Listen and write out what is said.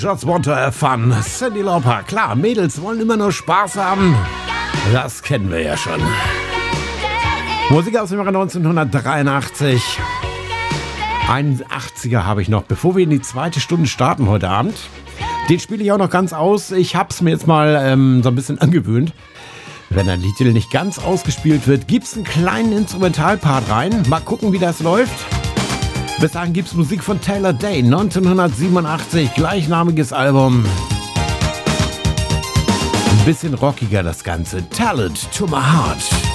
Just want to have fun. Cyndi Lauper. Klar, Mädels wollen immer nur Spaß haben. Das kennen wir ja schon. Musik aus dem Jahre 1983. Einen 80er habe ich noch, bevor wir in die zweite Stunde starten heute Abend. Den spiele ich auch noch ganz aus. Ich habe es mir jetzt mal so ein bisschen angewöhnt. Wenn ein Liedtitel nicht ganz ausgespielt wird, gibt es einen kleinen Instrumentalpart rein. Mal gucken, wie das läuft. Bis dahin gibt es Musik von Taylor Day, 1987, gleichnamiges Album. Ein bisschen rockiger das Ganze. Tell It to My Heart.